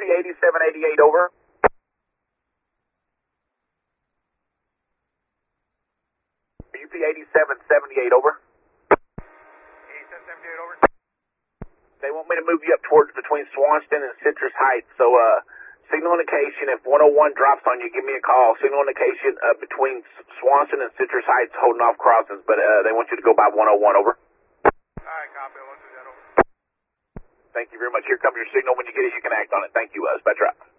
8788 over. UP 8778 over. 8778 over. They want me to move you up towards between Swanston and Citrus Heights. So, signal indication, if 101 drops on you, give me a call. Signal indication between Swanston and Citrus Heights, holding off crossings, but they want you to go by 101 over. Alright, copy. I'll do that over. Thank you very much. Here comes your signal. When you get it, you can act on it. Thank you, Spectra.